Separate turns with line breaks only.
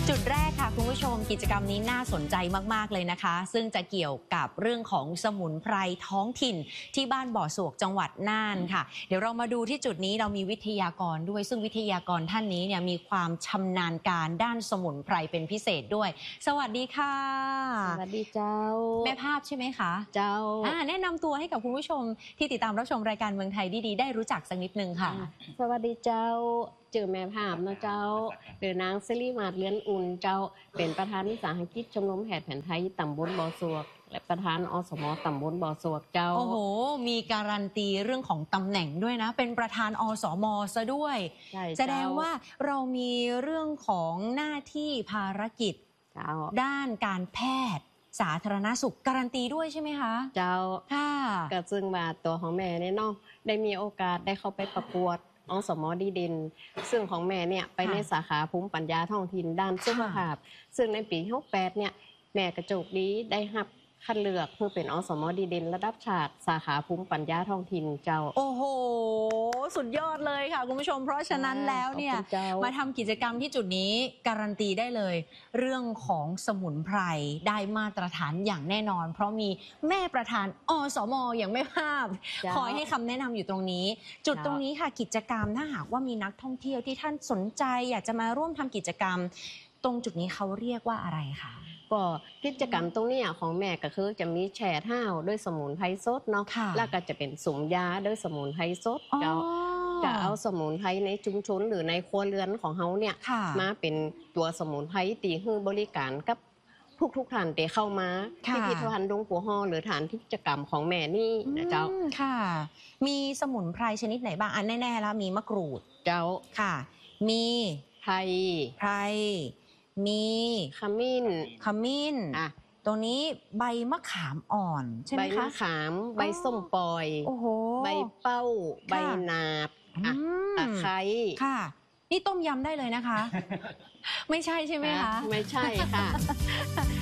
จุดแรกค่ะคุณผู้ชมกิจกรรมนี้น่าสนใจมากๆเลยนะคะซึ่งจะเกี่ยวกับเรื่องของสมุนไพรท้องถิ่นที่บ้านบ่อสวกจังหวัดน่านค่ะเดี๋ยวเรามาดูที่จุดนี้เรามีวิทยากรด้วยซึ่งวิทยากรท่านนี้เนี่ยมีความชำนาญการด้านสมุนไพรเป็นพิเศษด้วยสวัสดีค่ะ
สวัสดีเจ้า
แม่ภาพใช่ไหมคะ
เจ้า
แนะนำตัวให้กับคุณผู้ชมที่ติดตามรับชมรายการเมืองไทยดีๆได้รู้จักสักนิดนึงค่ะ
สวัสดีเจ้าจื่อแม่ภาพนะเจ้าหรือนางซิริมาศเลื้อนอุ่นเจ้าเป็นประธานวิสาหกิจชมรมแพทย์แผนไทยตำบลบ่อสวกและประธานอสม.ตำบลบ่อสวกเจ้า
โอ้โหมีการันตีเรื่องของตำแหน่งด้วยนะเป็นประธานอสม.ซะด้วยแสดงว่าเรามีเรื่องของหน้าที่ภารกิจด้านการแพทย์สาธารณสุขการันตีด้วยใช่ไหมคะ
เจ้า
ค่ะ
ก็ซึ่งว่าตัวของแม่เนี่ยเนาะได้มีโอกาสได้เข้าไปประกวดอสม.ดีเด่นซึ่งของแม่เนี่ยไปในสาขาภูมิปัญญาท้องถิ่นด้านสุขภาพซึ่งในปี68เนี่ยแม่กระโจกดีได้รับคัดเลือกเพื่อเป็นอสม.ดีเด่นระดับชาติสาขาภูมิปัญญาท้องถิ่นเจ้า
โอ้โหสุดยอดเลยค่ะคุณผู้ชมเพราะฉะนั้นแล้วเนี่ยมาทำกิจกรรมที่จุดนี้การันตีได้เลยเรื่องของสมุนไพรได้มาตรฐานอย่างแน่นอนเพราะมีแม่ประธานอสม.อย่างแม่ภาพคอยให้คำแนะนำอยู่ตรงนี้จุดตรงนี้ค่ะกิจกรรมถ้าหากว่ามีนักท่องเที่ยวที่ท่านสนใจอยากจะมาร่วมทำกิจกรรมตรงจุดนี้เขาเรียกว่าอะไรคะ
ก็กิจกรรมตรงนี้ของแม่ก็คือจะมีแช่เท้าด้วยสมุนไพรสดเนาะแล้วก็จะเป็นสุมยาด้วยสมุนไพรสดจะเอาสมุนไพรในชุมชนหรือในครัวเรือนของเขาเนี่ยมาเป็นตัวสมุนไพรตีให้บริการกับทุกท่านที่เข้ามาพิพิธภัณฑ์ดงปัวฮอหรือฐานกิจกรรมของแม่นี่นะเจ้า
ค่ะมีสมุนไพรชนิดไหนบ้างอันแน่ๆแล้วมีมะกรูด
เจ้า
ค่ะมี
ไพร
มี
ขมิ้น
ตัวนี้ใบมะขามอ่อนใช่ไหมคะ
ใบมะขามใบส้มปล่อยใบเป้าใบหนาบตะไคร้
ค่ะนี่ต้มยำได้เลยนะคะไม่ใช่ใช่ไหมคะ
ไม่ใช่ค่ะ